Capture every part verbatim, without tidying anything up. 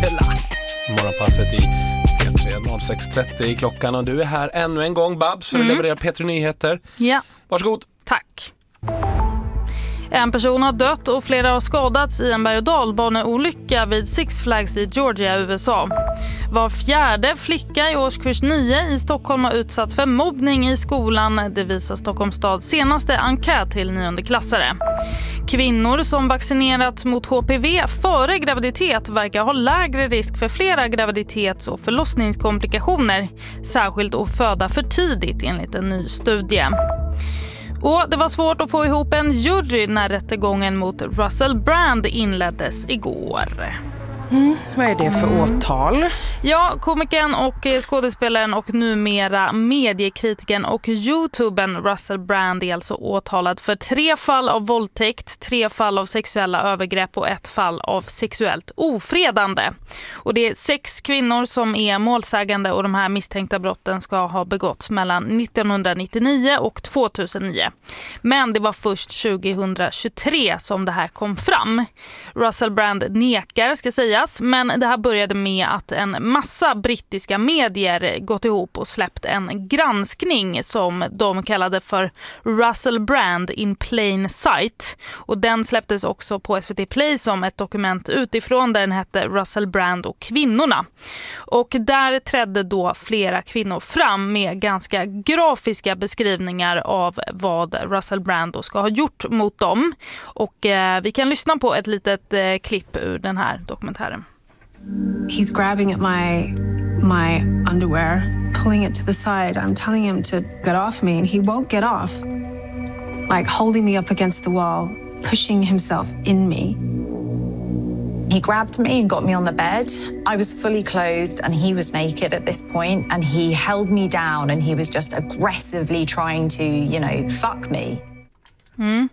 Kapella. Morgonpasset i P tre noll sex trettio i klockan och du är här ännu en gång, Babs, för att mm. leverera P tre Nyheter. Ja. Varsågod. Tack. En person har dött och flera har skadats i en berg- och dalbaneolycka vid Six Flags i Georgia, U S A. Var fjärde flicka i årskurs nio i Stockholm har utsatts för mobbning i skolan. Det visar Stockholms stads senaste enkät till niondeklassare. Kvinnor som vaccinerats mot H P V före graviditet verkar ha lägre risk för flera graviditets- och förlossningskomplikationer. Särskilt att föda för tidigt enligt en ny studie. Och det var svårt att få ihop en jury när rättegången mot Russell Brand inleddes igår. Mm, vad är det för mm. åtal? Ja, komikern och skådespelaren och numera mediekritiken och YouTubern Russell Brand är alltså åtalad för tre fall av våldtäkt, tre fall av sexuella övergrepp och ett fall av sexuellt ofredande. Och det är sex kvinnor som är målsägande och de här misstänkta brotten ska ha begåtts mellan nittonhundranittionio och tvåtusennio. Men det var först tjugohundratjugotre som det här kom fram. Russell Brand nekar, ska säga. Men det här började med att en massa brittiska medier gått ihop och släppt en granskning som de kallade för Russell Brand in plain sight. Och den släpptes också på S V T Play som ett dokument utifrån där den hette Russell Brand och kvinnorna. Och där trädde då flera kvinnor fram med ganska grafiska beskrivningar av vad Russell Brand då ska ha gjort mot dem. Och eh, vi kan lyssna på ett litet eh, klipp ur den här dokumentären. He's grabbing at my my underwear, pulling it to the side. I'm telling him to get off me and he won't get off. Like holding me up against the wall, pushing himself in me. He grabbed me and got me on the bed. I was fully clothed and he was naked at this point and he held me down and he was just aggressively trying to, you know, fuck me. Mm.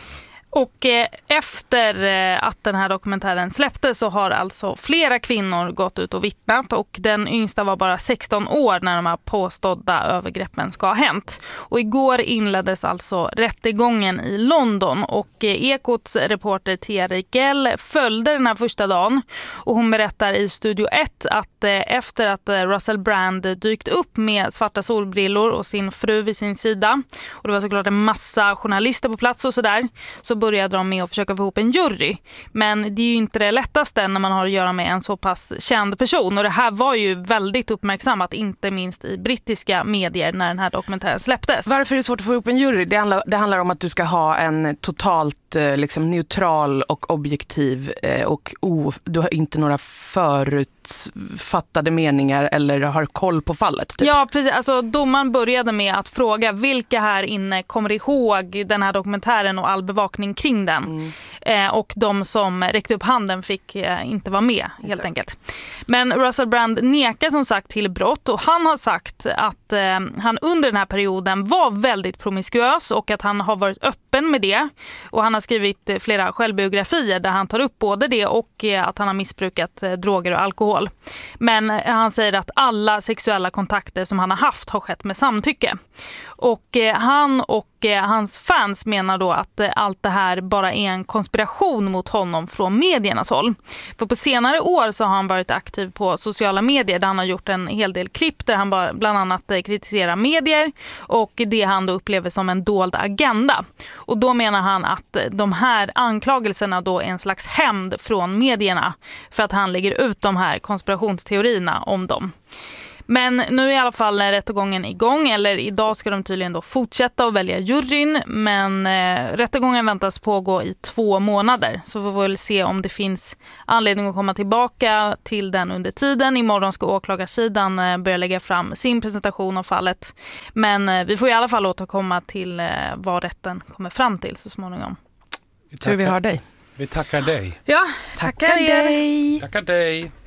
Och eh, efter eh, att den här dokumentären släpptes så har alltså flera kvinnor gått ut och vittnat och den yngsta var bara sexton år när de här påstådda övergreppen ska ha hänt. Och igår inleddes alltså rättegången i London och eh, Ekots reporter Thierry Gell följde den här första dagen och hon berättar i Studio ett att eh, efter att eh, Russell Brand dykt upp med svarta solbrillor och sin fru vid sin sida och det var såklart en massa journalister på plats och sådär så började de med att försöka få ihop en jury. Men det är ju inte det lättaste när man har att göra med en så pass känd person. Och det här var ju väldigt uppmärksammat, inte minst i brittiska medier när den här dokumentären släpptes. Varför är det svårt att få ihop en jury? Det handlar, det handlar om att du ska ha en totalt liksom, neutral och objektiv och o, du har inte några förutfattade meningar eller har koll på fallet. Typ. Ja, precis. Alltså, domaren började med att fråga vilka här inne kommer ihåg den här dokumentären och all bevakning kring den. Mm. Eh, och de som räckte upp handen fick eh, inte vara med, helt okay. enkelt. Men Russell Brand nekar som sagt till brott och han har sagt att eh, han under den här perioden var väldigt promiskuös och att han har varit öppen med det. Och han har skrivit flera självbiografier där han tar upp både det och eh, att han har missbrukat eh, droger och alkohol. Men eh, han säger att alla sexuella kontakter som han har haft har skett med samtycke. Och eh, han och eh, hans fans menar då att eh, allt det här bara är en konspiration mot honom från mediernas håll. För på senare år så har han varit aktiv på sociala medier där han har gjort en hel del klipp där han bara, bland annat eh, kritiserar medier och det han då upplever som en dold agenda. Och då menar han att de här anklagelserna då är en slags hämnd från medierna för att han lägger ut de här konspirationsteorierna om dem. Men nu är i alla fall rättegången igång, eller idag ska de tydligen då fortsätta att välja juryn, men eh, rättegången väntas pågå i två månader. Så vi får väl se om det finns anledning att komma tillbaka till den under tiden. Imorgon ska åklagarsidan eh, börja lägga fram sin presentation av fallet. Men eh, vi får i alla fall återkomma till eh, vad rätten kommer fram till så småningom. Vi tackar, vi har dig. Vi tackar dig. Ja, tackar, tackar dig. Tackar dig.